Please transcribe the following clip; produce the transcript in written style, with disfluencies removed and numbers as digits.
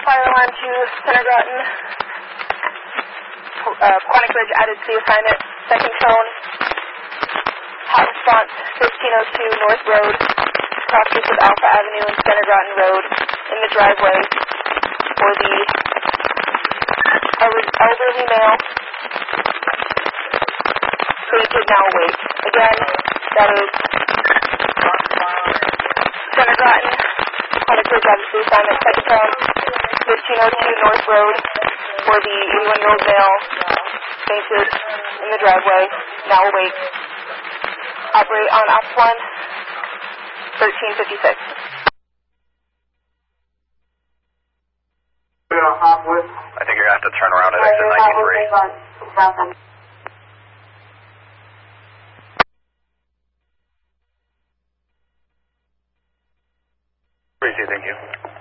fire alarm to Center Groton. Quantic Bridge added to the assignment. Second tone. Hot response 1502 North Road. Crossings of Alpha Avenue and Center Groton Road in the driveway for the elderly male who did now awake. Again, that is Center Groton. Quantic Bridge added to the assignment. Second tone 1502 North Road for the 81-year-old male fainted in the driveway, now awake. Operate on Ops 1, 1356. I think you're going to have to turn around at exit 93. Thank you.